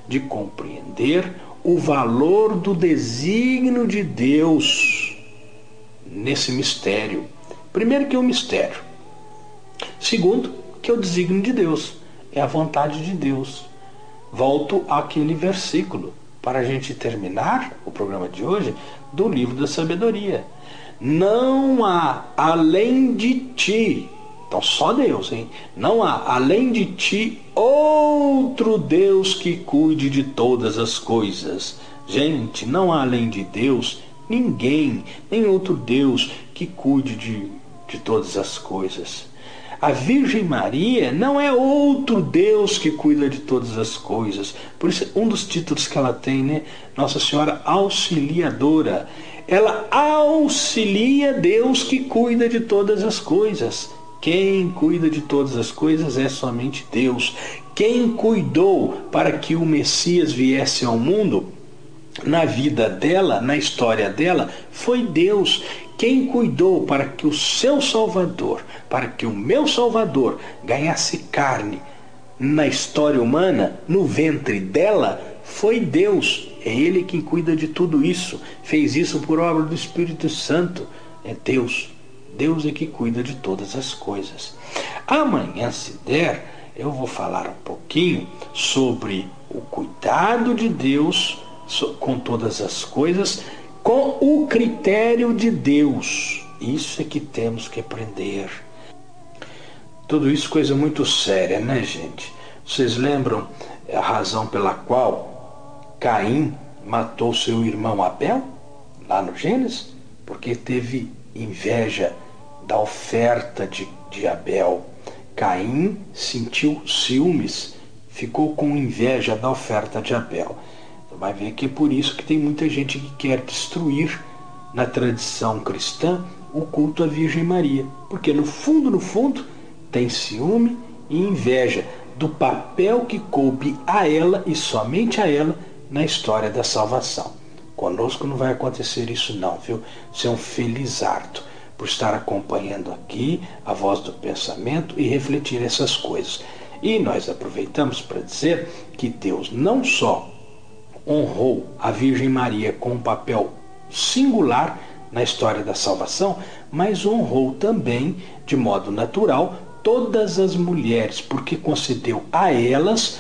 de compreender o valor do desígnio de Deus nesse mistério. Primeiro, que é o mistério. Segundo, que é o desígnio de Deus, é a vontade de Deus. Volto àquele versículo para a gente terminar o programa de hoje do livro da sabedoria. Não há além de ti, então só Deus, hein? Não há além de ti outro Deus que cuide de todas as coisas. Gente, não há além de Deus ninguém, nem outro Deus que cuide de todas as coisas. A Virgem Maria não é outro Deus que cuida de todas as coisas. Por isso, um dos títulos que ela tem, né? Nossa Senhora Auxiliadora. Ela auxilia Deus que cuida de todas as coisas. Quem cuida de todas as coisas é somente Deus. Quem cuidou para que o Messias viesse ao mundo, na vida dela, na história dela, foi Deus. Quem cuidou para que o seu Salvador, para que o meu Salvador ganhasse carne na história humana, no ventre dela, foi Deus. É Ele quem cuida de tudo isso. Fez isso por obra do Espírito Santo. É Deus. Deus é que cuida de todas as coisas. Amanhã, se der, eu vou falar um pouquinho sobre o cuidado de Deus com todas as coisas, com o critério de Deus. Isso é que temos que aprender. Tudo isso coisa muito séria, né, gente? Vocês lembram a razão pela qual Caim matou seu irmão Abel, lá no Gênesis? Porque teve inveja da oferta de Abel. Caim sentiu ciúmes, ficou com inveja da oferta de Abel. Vai ver que é por isso que tem muita gente que quer destruir na tradição cristã o culto à Virgem Maria, porque no fundo tem ciúme e inveja do papel que coube a ela e somente a ela na história da salvação. Conosco não vai acontecer isso não, viu? Você é um felizardo por estar acompanhando aqui a voz do pensamento e refletir essas coisas. E nós aproveitamos para dizer que Deus não só honrou a Virgem Maria com um papel singular na história da salvação, mas honrou também, de modo natural, todas as mulheres, porque concedeu a elas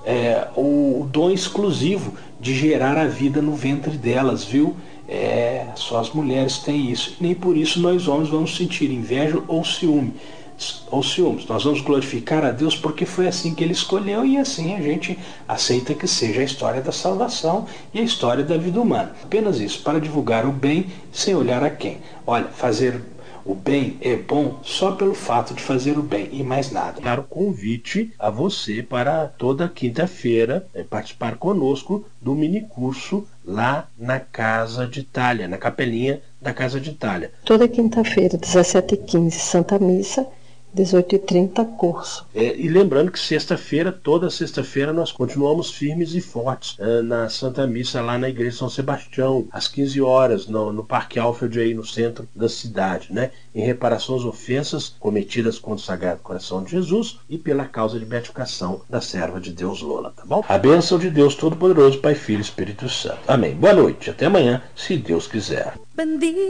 o dom exclusivo de gerar a vida no ventre delas, viu? Só as mulheres têm isso. Nem por isso nós homens vamos sentir inveja ou ciúmes. Nós vamos glorificar a Deus porque foi assim que Ele escolheu, e assim a gente aceita que seja a história da salvação e a história da vida humana. Apenas isso, para divulgar o bem sem olhar a quem. Olha, fazer o bem é bom só pelo fato de fazer o bem e mais nada. Dar o convite a você para toda quinta-feira participar conosco do minicurso lá na Casa de Itália, na capelinha da Casa de Itália. Toda quinta-feira, 17h15, Santa Missa, 18h30, curso. E lembrando que toda sexta-feira, nós continuamos firmes e fortes na Santa Missa, lá na Igreja São Sebastião, às 15 horas, no Parque Alfred, aí no centro da cidade, né? Em reparação às ofensas cometidas contra o Sagrado Coração de Jesus e pela causa de beatificação da serva de Deus Lola, tá bom? A bênção de Deus Todo-Poderoso, Pai, Filho e Espírito Santo. Amém. Boa noite. Até amanhã, se Deus quiser.